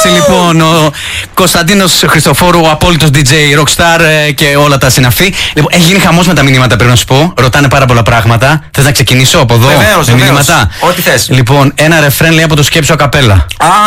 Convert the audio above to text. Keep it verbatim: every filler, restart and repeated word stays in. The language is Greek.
έτσι λοιπόν ο Κωνσταντίνος Χριστοφόρου, ο απόλυτος ντι τζέι, rockstar και όλα τα συναφή. Λοιπόν, έχει γίνει χαμός με τα μηνύματα, πρέπει να σου πω. Ρωτάνε πάρα πολλά πράγματα. Θες να ξεκινήσω από εδώ? Βεβαίως, με βεβαίως. μηνύματα. Ό,τι θες. Λοιπόν, ένα ρεφρέν λέει από το Σκέψου ακαπέλα.